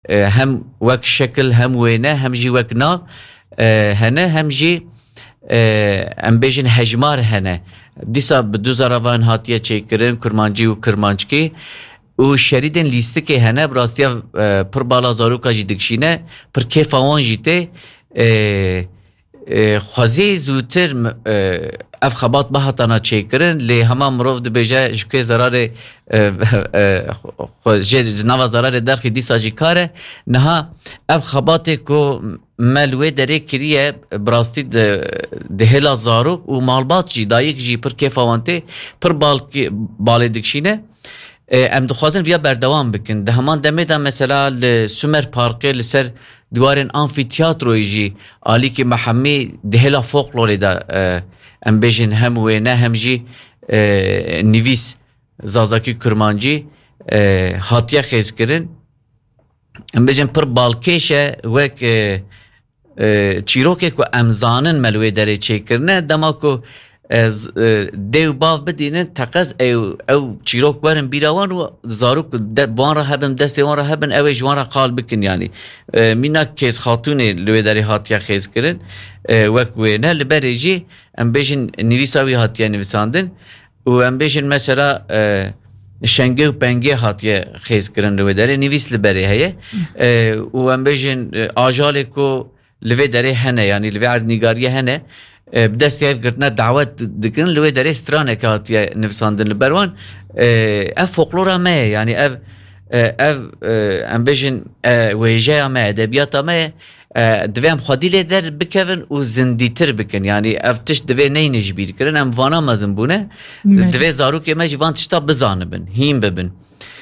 هم وك شكل هم وينه هم جي وكنا هنا هم جي ام بيجن هجمار هنا دیسا بدو زاروان هاتیه چیکرن کرمانجی و کرمانچکی و شریدن لیسته که هنه براستیا پر بالا زاروکا جی دکشینه پر کیفاوان جیته خوازی زودتر اف خبات بحثانا چیکرن لی همه مروف دو بیجه جبکه ضرار نوا ضرار درخی دیسا جی کاره نها اف خباته که ملوه داره کریه براستی دهلا زاروک و مالبات جی دایک جی پر کیفاوانته پر باله دکشینه ام دخوازن ویا بردوام بکن ده همان دمه دا مثلا لسومر پارکه لسر دوارن آنفیتیاتروی جی آلی که محمی دهلا فوقلوری دا ام بیجن هم و نه هم جی نویس زازاکی کرمانجی هاتیه خیز کرن ام بیجن پر بالکیشه وک چیروکه که امزانن ملوه داره چه کرنه دما که دیو باف بدینن تقص او چیروک برن بیروان و زاروک بوان را هبن دست وان را هبن او جوان را قال بکن یعنی مینا کیس خاتونه لوه داره هاتیه خیز کرن وک وینه لبره جی ام بیشن نویساوی هاتیه نویساندن و ام بیشن مثلا شنگه و پنگه هاتیه خیز کرن لوه داره نویس لبره هیه و ام بیشن آجاله که لوه داره هنه یعنی لوه عردنگاریه هنه بدست یه گرتنا دعوت دکن لوه داره استرانه که هاتیه نفساندن لبروان اف فوقلورا ما یعنی اف ام بیشن ویجه ما ادبیات ما دوام خودی در بکن و زندی تر بکن یعنی اف تش دوی نینج بیر کرن ام وانا مزن بونه دوی زاروک ما جوان تشتا بزانه بن هیم ببن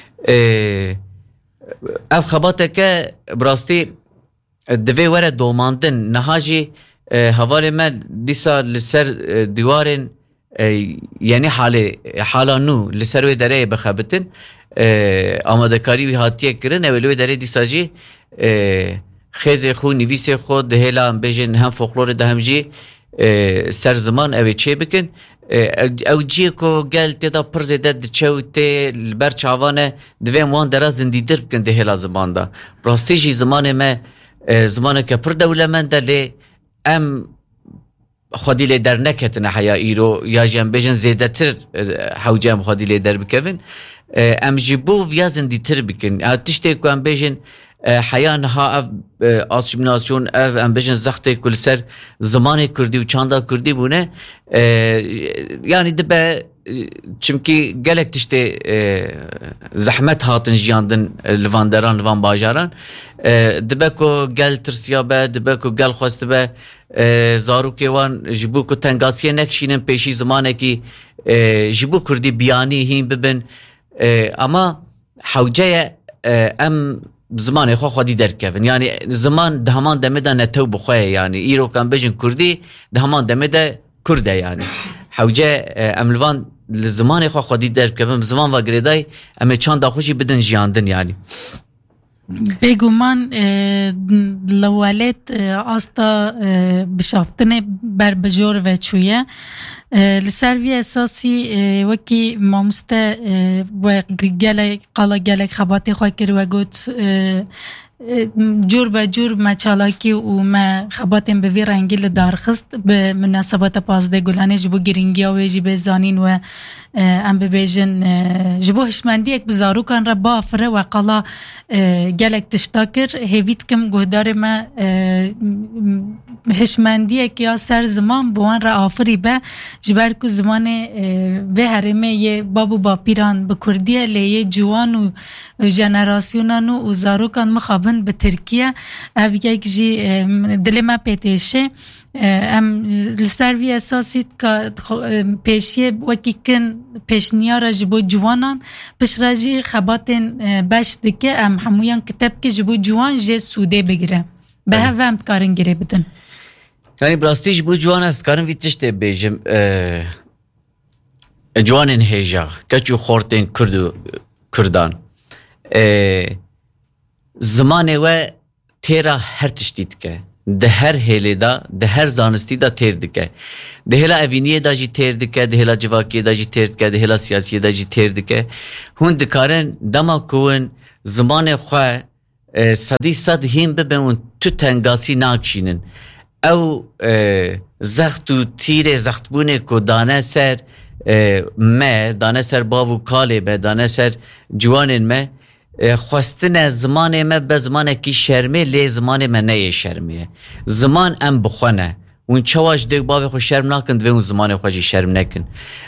اف خباته که براستی دوی وره دوماندن نهاجی حواله من دیسا لسر دیوارن یعنی حالا نو لسر وی داره بخبتن آماده کاری وی هاتیه کرن اولوی داره دیسا جی خیز خو نویس خود دهلا هم بیجن هم فقلور ده هم جی سر زمان اوی چه بکن او جی که گل تیدا پرزیده ده چو تی بر چاوانه دویم وان داره زندی در بکن دهلا زمان ده راستی جی زمان ما زمانه که پر دولمنده لی ام خودی لی در نکتن حیا ایرو یا جم بیجن زیده تر حوجه ام خودی لی در بکن ام جیبو ویا زندی تر بکن تشتی که ام بیجن حیا نها اف آسیمیناسیون اف ام بیجن زخته کل سر زمان کردی و چاندا کردی بونه یعنی دبه چمکی گلک تشتی زحمت هاتن جیاندن لواندران لوان باجاران دبه کو گل ترسیابه دبه کو گل خواسته به زاروکی وان جبو کو تنگاسیه نکشینن پیشی زمانه کی جبو کردی بیانی هیم ببن اما حوجه ام زمانه خودی درکفن یعنی زمان دهمان دمده نتو بخواه یعنی ایرو کن بجن کردی دهمان دمده کرده یعنی حوجه املوان لزمان خودی درکفن زمان و گریدای اما چند خوشی بدن جیاندن یعنی بگومان لوالت آستا بشافتنه بر بجور و چویه لسروی اساسی وکی مامسته و قالا گلک خباتی خواه کر و گوت جور به جور ما چالاکی و ما خباتیم به وی رنگی لدارخست به مناسبت پازده گلانه جبو گرینگی و جبه زانین و ام ببیجن جبو هشمندی اک بزارو کن را بافره و قالا گلک تشتاکر هیویت کم گهدار ما هشمندی اک یا سر زمان بوان را آفری به جبر که زمان به هرمه یه بابو با پیران بکردیه لیه جوان و جنراسیونان و زارو کن مخابن به ترکیه او یک جی دل ما پیتشه ام لسروی اساسی که پیشیه وکی کن پیشنیار جبو جوانان پشراجی خباتن باش دکه ام همویان کتاب که جبو جوان جه سوده بگیره به هفه هم کارن گیره بدن یعنی براستی جبو جوان است کارن ویتشته بیجم جوانن هیجا کچو خورتن کردان زمانه و تیرا هر تشتید که ده هر هیله دا ده هر زانستی دا تیر دکه ده هلا اوینیه دا جی تیر دکه ده هلا جواکیه دا جی تیر دکه ده هلا سیاسیه دا جی تیر دکه هون دکارن دما کون زمان خواه صدی صد هیم ببین تو تنگاسی ناکشینن او زخت و تیر زخت بونه که دانه سر ما دانه سر باو کاله به دانه سر جوان ما خواستن زمان ما به زمان کی شرمه لی زمان ما نه شرمه زمان ام بخونه اون چواش دیگ باوی خو شرم نکند و اون زمان خوشی شرم نکن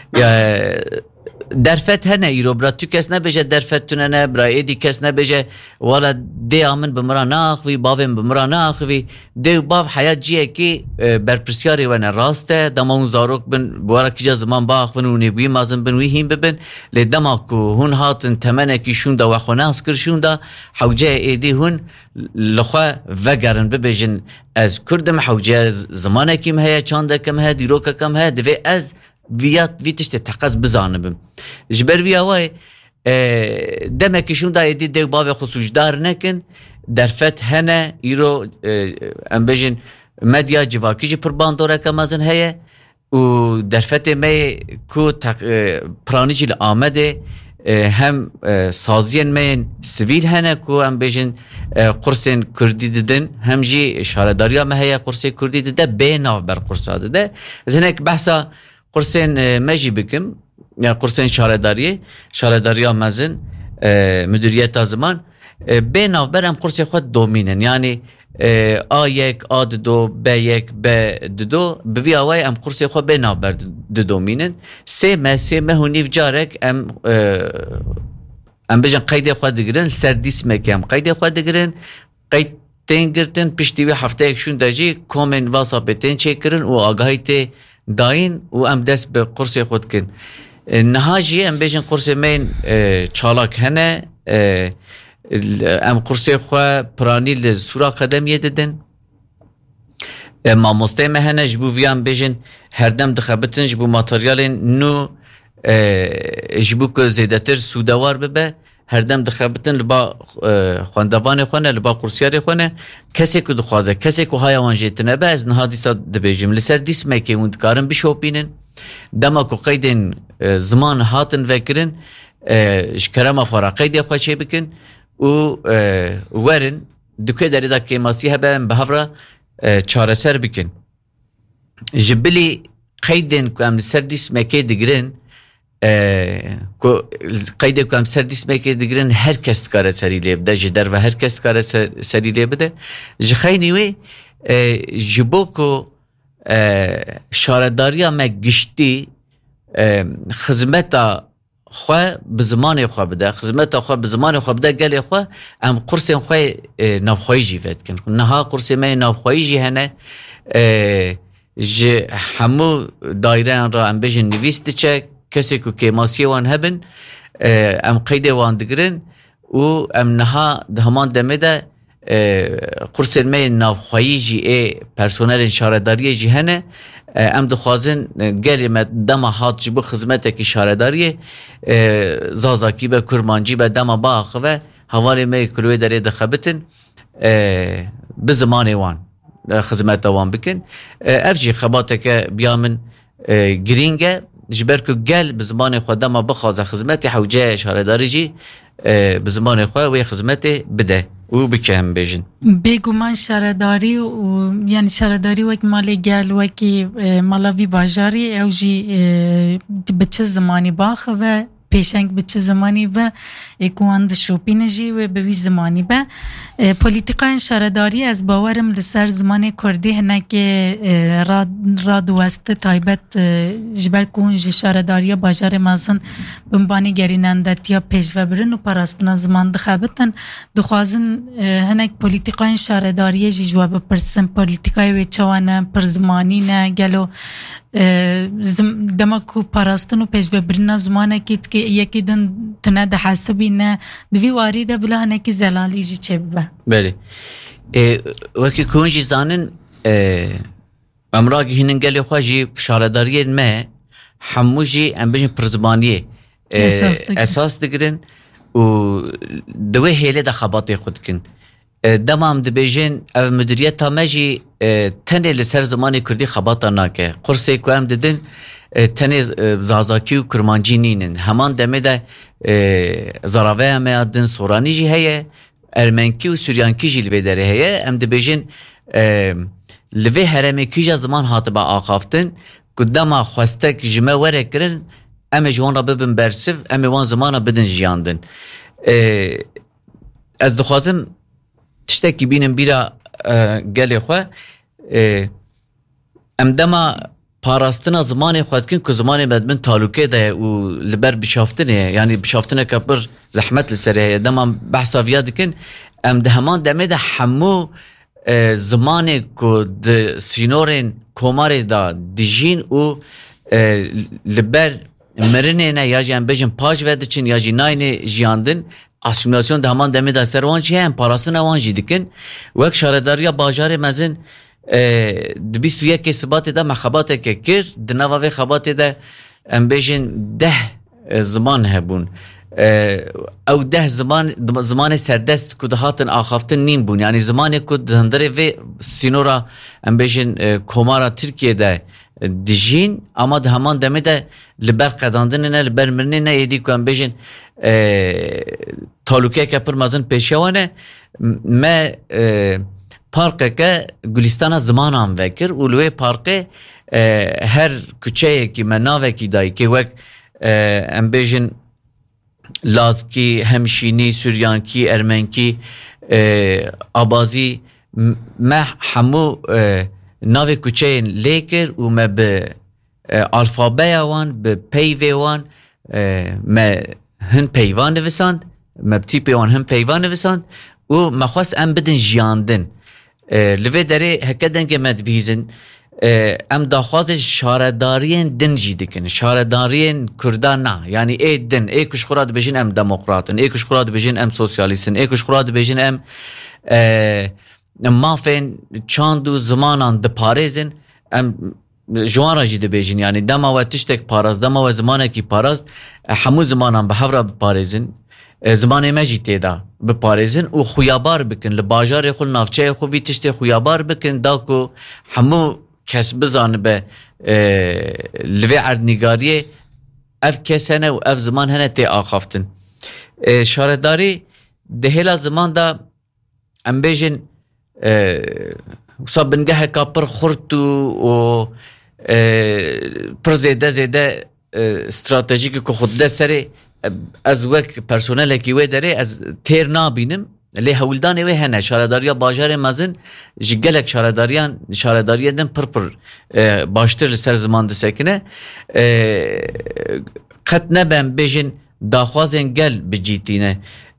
درفت هنه ایرو برا تو کس نبیجه درفت تو نه برا ایدی کس نبیجه والا دی آمن بمرا ناخوی باویم بمرا ناخوی دی باو حیات جیه که برپرسیاری ونه راسته دما اون زاروک بن بوارا کجا زمان باخ بن و نبوی مازن بن وی هیم ببن لی دما که هون هاتن تمنه که شون دا وخو ناس کر شون دا حوجه ایدی هون لخوا وگرن ببیجن از کردم حوجه زمانه کم هیا چانده کم هیا دیروکه کم هیا دوی از ویتشت تقص بزانم جبر وی آوای دمکشون دا ایدی دیو باوی خصوصدار نکن درفت هنه ایرو ام بجن مدیا جواکی جی پرباندوره که مازن هیا و درفت می کو پرانی جی آمده هم سازین من سویل هنه کو ام بجن قرصین کردی ددن هم جی اشاره‌داری ما هیا قرص کردی دده بیناو بر قرصا دده از هنک بحثا قرصین مجی بکم یا قرصین شاره‌داری مزن مدیریت زمان بیناو برم قرص خود دومینن یعنی A1 A2 B1 B2 بوی آوای ام قرص خود بیناو بر دومینن سه مهونیف جارک ام بجن قید خود دگرن سردیس مکم قید خود دگرن قید تنگرتن پشتیوی هفته اکشون داجی کومن واسابتن چکرن و آگاهی ته داین و ام دست به قرص خود کن نهاجی ام بیشن قرص من چالاک هنه ام قرص خو پرانی لسورا قدمیه ددن ما مستیم هنه جبو ویام بیشن هر دم دخبتن جبو ماتریال نو جبو که زیدتر سودوار ببه هر دم دخبتن لبا خواندوان خونه لبا قرصیاری خونه کسی که دخوازه کسی که های وانجیتنه به از نهادی سا دبیجیم لسر دیسمه که اون دکارن بشوپینن دما که قیدن زمان هاتن وکرن شکرما فارا قیده خواه بکن و ورن دوکه داری دا که ماسی هبه به هفره چاره سر بکن جبلی قیدن که ام لسر دیسمه که دگرن قیده که هم سردیس میکه دیگرن هر کس کار سری لیبده جدر و هر کس کار سری لیبده جخینیوی جبو که شارداری هم گشتی خدمت خواه بزمان خواه بده خدمت خواه بزمان خواه بده گلی خواه ام قرص خواه نافخوایی جیوید کن نها قرص می نافخوایی جی هنه همو دایره را ام بجن نویست چک کسی که ماسی وان هبن ام قیده وان دگرن و ام نها همان دمه ده قرص می نافخوایی جی پرسونل شارداری جی هنه ام دخوازن گلی دما هات جبو خدمت که شارداری زازاکی به کرمانجی به دما باخ و حوالی می کلوی داره دخبتن به زمان وان خدمت وان بکن افجی خباته که بیامن گرینگه جبر که گل به زمان خود دما بخوازه خدمت حوجه شارداری جی به زمان خود و خدمت بده و بکهم بیجن بگومان شارداری و یعنی شارداری وقت مالی گل وقت مالاوی باجاری او جی به چه زمانی باخ و پیشنگ به چه زمانی و اکواند شوپین جی و به وی زمانی به پولیتیکای شارداری از باورم لسر زمان کردی هنه که راد وست تایبت جبر کون جی شارداری باجار مازن بمبانی گرینندت یا پیشوه برن و پراستنا زمان دخابتن دخوازن هنه پولیتیکای شارداری جی جواب پرسن پولیتیکای وی چوانه پر زمانی نه گلو دما کو پاراستن و پیشوه برنا زمانه که یکی دن تنه ده حسابی نه دوی واری ده بلا هنه که زلالی جی چه ببه بله وکی کنجی زانن امراغی هنن گلی خواهی شارداری ما همو جی ام بجن پرزمانیه اساس دگرن و دوی هیله ده خباطی خود کن دمام دبیجن او مدیریت ماجی تنه لسر زمانی کردی خباطا ناکه قرصه که هم ددن تنه زازاکی و کرمانجی نینن همان دمه ده زراوه همه دن سورانی جی هیه Ermenki و Süryanki jî li vê derê heye em dibêjin li vê heremê kîja ziman hatibe axaftin ku dema xwestek ji me were kirin em ê ji wan re bibin bersiv em ê wan zimana bidin jiyandin. Ez dixwazim tiştekî bînin bîra gelê xwe em dema parastina zimanê xwe dikin ku zimanê me dibin talûkê de û li ber bişaftinê yani bişaftineke pir zehmet li serê heye dema behsa viya dikin em di heman demê de hemû zimanê ku di sînorên komarê da dijîn û li ber mirinê ne ya jî em bêjin paj ve diçin ya jî naynê jiyandin asimilasyon di heman demê de ser wan jî heye em parastina wan jî dikin wek şaredariya bajarê mezin di 21 Sibatê de me xebateke kir di nava vê xebatê de em bêjin 10 ziman hebûn ew 10 zimanê serdest ku dihatin axaftin nîn bûn yani zimanê ku di hindirê vê sînora em bêjin komara Tirkiyeyê dijîn ama di heman demê de li ber qedandinê ne li ber mirinê ne êdî ku em bêjin talûkeke pir mezin pêşiya wan e me parkeke Gulistana zimanan vekir û li wê parkê her kuçeyekî me navekî dayî kê wek em bêjin Lazkî, Hemşînî, Süryankî, Ermenkî, Abazî me hemû navê kuçeyên lê kir û me bi alfabeya wan bi peyvê wan me hin peyvan nivisand me bi tîpê wan hin peyvan nivisand û me xwest em bidin jiyandin li vê derê heke dengê me dibîzin em daxwazê şaredariyên din jî dikin şaredariyên Kurdan na yani ê din ê kuşxura dibêjin em demokratin ê kuşxura dibêjin em sosyalîstin ê kuşxura dibêjin em mafên çand û zimanan diparêzin em ji wan re jî dibêjin yani dema we tiştek parast dema we zimanekî parast hemû zimanan bi hev re biparêzin zimanê me jî têda biparêzin û xuyabar bikin li bajarê xwe li navçeyê xwe vî tiştê xuyabar bikin da ku hemû kes bizanibe li vê erdnîgariyê ev kes hene û ev ziman hene tê axaftin şaredarî di hêla ziman da em bêjin wisa bingeheka pir xurt û pir zêde stratejîk ku xwe dide serê ez wek personelekî wê derê ez têr nabînim lê hewildanê wê hene şaredariya bajarê mezin ji gelek şaredariyê din pir baştir li ser ziman disekine qet nebe em bêjin daxwazên gel bicîtîne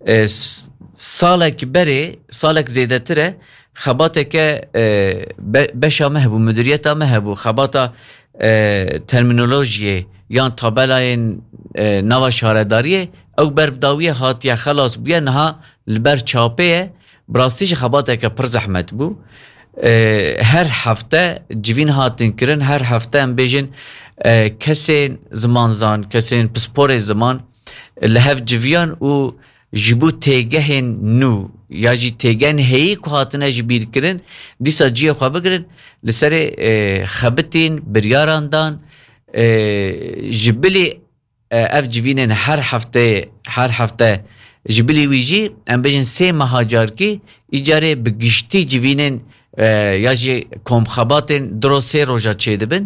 salek berê salek zêdetir e xebateke beşa me hebû müdiriyeta me hebû xebata terminolojiyê yan tabelayên nava şaredariyê ew berbdawiyê hatiye xelas bûye niha li ber çapê ye bi rastî jî xebateke pir zehmet bû her hefte civîn hatin kirin her hefte em bêjin kesên zimanzan kesên pisporê ziman li hev civiyan û ji bo têgehên nû ya jî têgehên heyî ku hatine ji bîr kirin dîsa ciyê xwe bigirin li serê xebitên biryaran dan ji bilê ev civînên her hefte ji bilî wî jî em bêjin sê meha carkî îcarê bi giştî civînên ya jî komxebatên diro sê roja çê dibin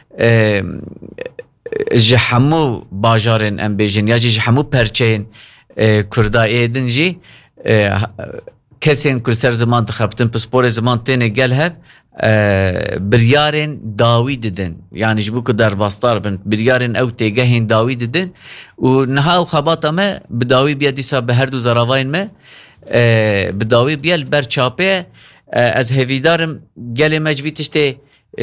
ji hemû bajarên em bêjin ya jî ji hemû perçeyên Kurda êdin jî kesên ku ser ziman dixebitin pisporê ziman têne gel hev biryarên dawî didin yani ji bo ku derbastar bin biryarên ew têgehên dawî didin û niha ew xebata me bi dawî biya dîsa bi her du zaravayên me bi dawî biya li ber çapê ez hevîdarim gelê me ji vî tiştê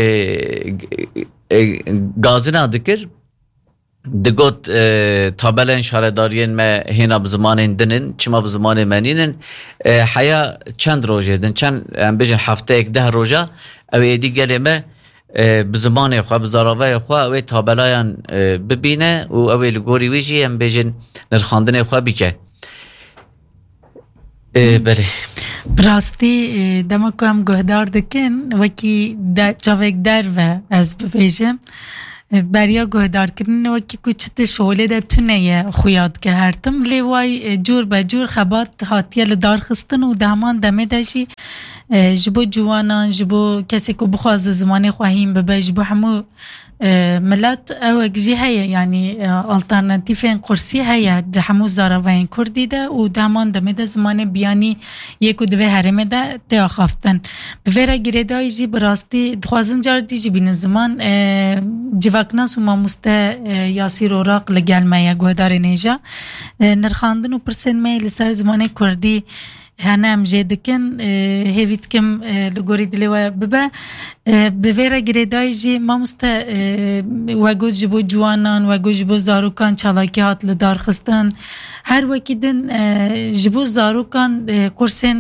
gazina dikir digot tabelên şaredariyên me hêna bi zimanên dinin çima bi zimanê me nînin heya çend rojê din çend em bêjin hefteyek 10 roja ew êdî gelê me bi zimanê xwe bi zaravayê xwe ew ê tabelayan bibîne û ew ê li gorî wî jî em bêjin nirxandinê xwe bike belê bi rastî dema ku em guhdar dikin wekî çavek derve ez bibêjim بریا گهدار کردن وکی کچت شوله ده تونه خویاد که هرتم لیوای جور به جور خبات هاتیه لدار خستن و دهمان دمه داشی جبو جوانان جبو کسی که بخواز زمانی خواهیم ببه جبو همو ملت او اگجی هیا یعنی الترناتیفین قرصی هیا ده همو زاروین کردی ده و دهمان دمه ده زمانی بیانی یکو دوه حرمه ده ده خافتن بویره گریدای جی براستی دخوازن جار دی جی بین زمان جواکناس و ماموسته یاسیر اوراق لگلمه یا گوهدار نیجا نرخاندن و پرسن می لسر زمان کردی هنه هم جدکن هیوید کم لگوری دلیوه ببه بویره گریدای جی ماموسته وگوز جبو جوانان وگوز جبو زاروکان چالاکی هات لدار خستن هر وکیدن جبو زاروکان قرسین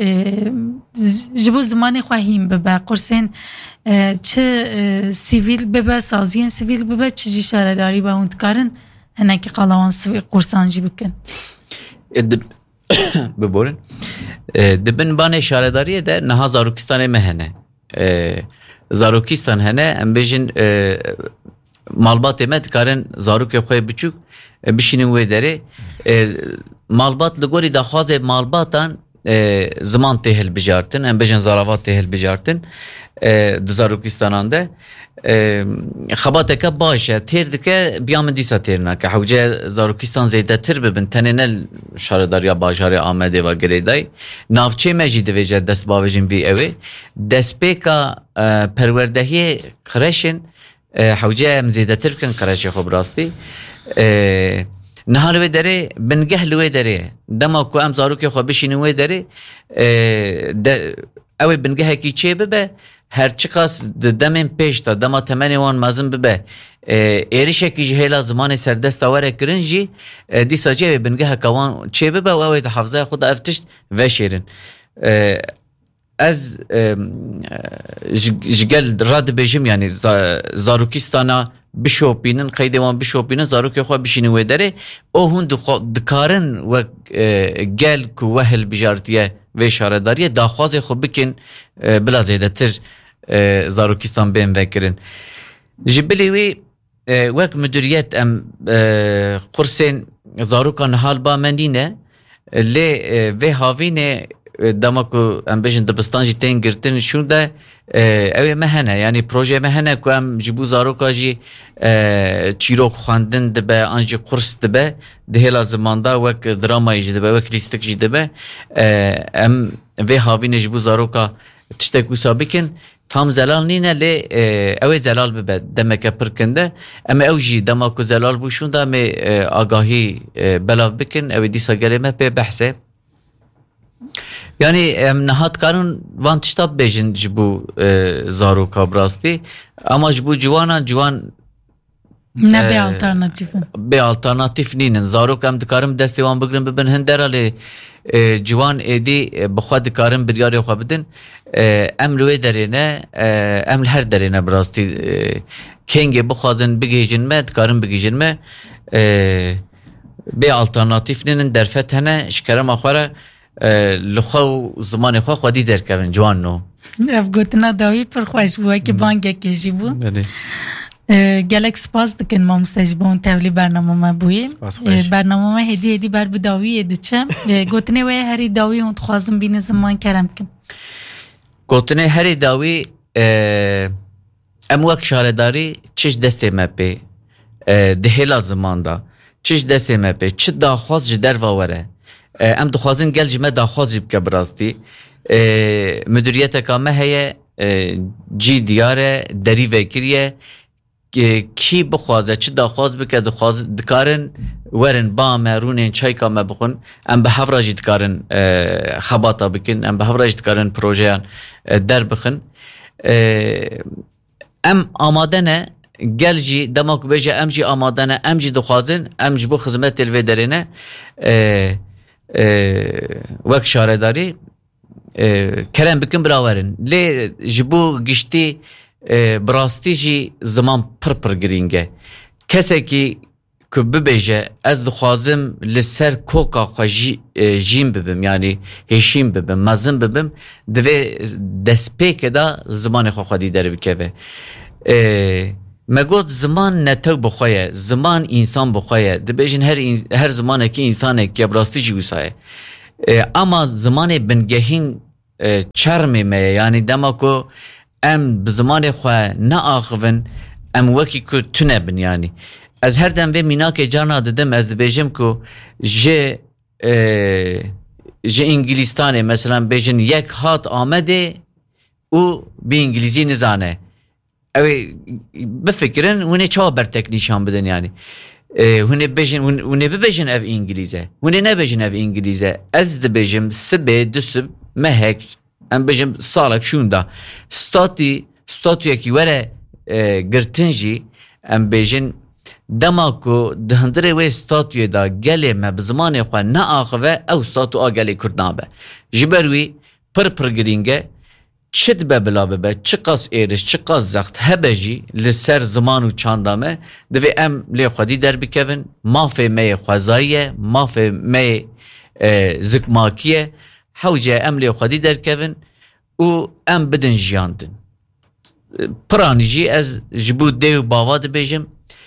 جبو زمانی خواهیم ببه قرسین چه سیویل ببه سازین سیویل ببه چه جی شارداری با اون تکارن هنه که قلاوان قرسانجی بکن ببورن دبن بانه شارداریه ده نها زاروکستان مهنه زاروکستان هنه ام بیجن مالبات مد کارن زاروک خوی بچوک بشینن وی داره مالبات لگوری دخواز مالباتان زمان تهل بجارتن ام بیجن زاروات تهل بجارتن دزاروکستانان ده خباته که باشه تیر دکه بیام دیسا تیرنا که حوجه زاروکستان زیده تر ببین تنینل شارداریا باجار آمده و گریدای نافچه مجید ویجه دست باوجین بی اوی دست پیکا پروردهی کرشن حوجه مزیده تر کن کرشی خوب راستی نهار وی داره بنگه لوی داره دما کو ام زاروکی خوب بشین وی داره اوی بنگه کی چه ببه هر چقاس دمین پیش تا دما تمنی وان مازن ببه ایریشه کی جهلا زمان سردست آوره کرنجی دی ساجه بنگه کوان چه ببه و اوی حافظه خود افتشت و شیرن از جگل راد بجم یعنی زاروکیستانا بشوپینن قیدوان بشوپینن زاروکی خواه بشینی وی داره او هون دکارن و گل که وحل بجارتیه و شارداریه داخواز خوب بکن بلا زیده تر زاروکیستان بین وکرن جبلی وی وک مدیریت ام قرسین زاروکان حال با منینه لی وی هاوینه دماکو ام بیشن دبستانجی تین گرتن شون ده اوه مهنه یعنی پروژه مهنه که ام جبو زاروکا جی چیروک خواندن دبه آنجی قرص دبه ده هلا زمانده وک درامایی جی دبه وک لیستک جی دبه ام وی هاوینه جبو زاروکا تشتکو سابکن tam zelal nine le ev zelal bibe demek pırkinde ama ev jî demek zelal bu şunda me agahi belav bikin ev dîsa geleme pe behse yani nahat karın van tiştab bejin ji bu zaroka brasti ama ji bu civan ne be alternatif be alternatif ninin zarok em dikarim destê wan bigrin bibin hindera lê ciwan êdî bi xwe dikarin biryarê xwe bidin em li wê derê ne em li her derê ne bi rastî kengê bixwazin bigihîjin me dikarin bigihîjin me bê alternatif ninin derfet hene ji kerema xwe re li xwe û zimanê xwe xwedî derkevin ciwan no ev gotina dawî pir xweş bû wekî bangekê jî bû gelek spas dikin mamostejbon tevlî bername bûyî bername hêdî ber bi dawiyê diçe gotinê wê herî dawî hûn dixwazin bînin ziman kerem kin gotinê herî dawî em wek şaredarî çiş destê me pê di hêla zimanda çiş destê me pê çi daxwaz ji derva were em dixwazin gel ji me daxwaz jî bike bi rastî müdüriyeteka me heye cî diyar e derî vekiriye ki bixwaze çi daxwaz bike dikarin werin ba me rûnên çayka me bixwin em bi hevra jî dikarin xebata bikin em bi hevra jî dikarin projeyan derbixin em amade ne gel jî dema ku bêje em jî amade ne em jî dixwazin em ji bo xizmetê li vê derê ne wek şaredarî kerem bikin birawerin lê ji bo giştî bi rastî jî ziman pir girîng e kesekî ku bibêje ez dixwazim li ser koka xwe jîn bibim yanî hêşîn bibim mezin bibim divê destpêkê de zimanê xwe xwedî derbikeve مگود زمان نتو بخواه، زمان انسان بخواه، دبیجن هر زمانه که انسانه که براستی جی وسایه، اما زمان بنگهین چرمه می، یعنی دما کو ام بزمان خواه نه آخون ام وکی کو تونه بن. یعنی از هر دم و مینا که جانا دادم از دبیجم کو جه انگلیستانه مثلا بیجن یک هات آمده او به انگلیزی نزانه، اوی بفکرن ونه چا برتک نشان بدن. یعنی ونه ببیجن اف انگلیزه، ونه نبیجن اف انگلیزه. از دبیجم سبه دسب مهک ام بیجم سالک شوندا ستاتو یکی وره گرتنجی ام بیجن دماکو دهندره وی ستاتوی دا گلی ما بزمان خواه نا آخوه او ستاتو آگلی کردنا به جبروی پر گرینگه چد به بلا به چه قاس ایرش چه قاس زخت هبه جی لسر زمان و چاندامه دوی ام لی خودی در بکوین مافه می خوزاییه مافه می زکماکیه حوجه ام لی خودی در کوین و ام بدن جیاندن پرانی جی از جبود دیو باواد بیجم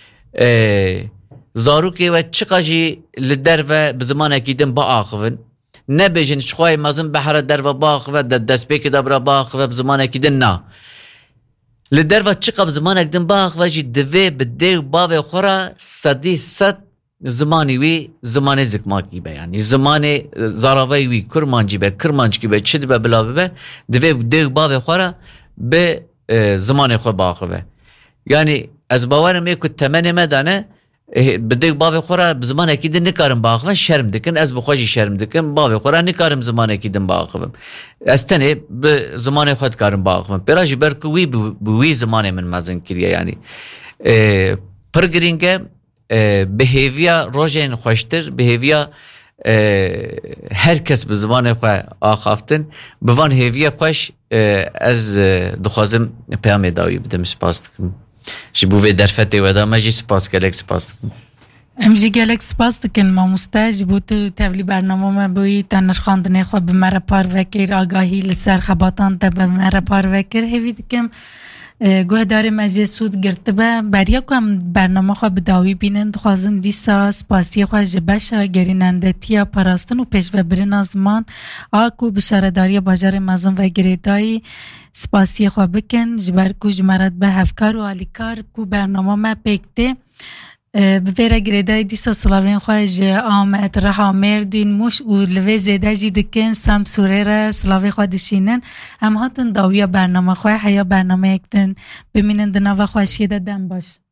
زاروکی و چقا جی لدر و بزمان اکیدن با آخوین نبیجن شخوای مازن بحر در و باخ و دست پیک دبر باخ و بزمان اکیدن نا لدر و چقا بزمان اکیدن باخ و جی دوی بدیو باوی خورا صد زمانی وی زمان زکماکی به یعنی زمان زاراوی وی کرمانجی به کرمانجی به چید به بلا به دوی بدیو باوی خورا به زمان خو باخ به یعنی از باورم یک تمنی مدانه بدیو باوی خورا بزمان اکیدن نکارم باخوم شرم دکن از بخواجی شرم دکن باوی خورا نکارم زمان اکیدن باخوم از تنه به زمان خود کارم باخوم براجی برکوی بوی زمان من مازن کریه یعنی پرگرینگه بهیویا روزین خوشتر بهیویا هر کس به زمان خواه آخافتن بوان هیویا خوش از دخوازم پیام داوی بدم سپاس دکم جبوه درفته و دامه جی سپاس دکم امجی گلک سپاس دکن ماموسته جبو تو تولی برنامه ما بوی تنر خواندنه خواه به مره پار وکر آگاهی لسر خباتان تا به مره پار وکر هیوی دکم گوه داره مجه سود گرته به بریا که هم برنامه خواه به داوی بینند خوازن دیسا سپاسی خواه جبش گریننده تیا پراستن و پیش و برین آزمان آکو بشارداری باجار مازن و گریدایی سپاسی خواه بکن جبر کو جمرد به هفکار و آلیکار کو برنامه ما پیکته بفیره گریدای دیسا سلاوین خواه جه آمد رها مردین موش و لوی زیده جی دکن سام سوره را سلاوی خواه دشینن هم هاتن داویا برنامه خواه حیا برنامه اکتن بمینن دناوه خواه شیده دن باش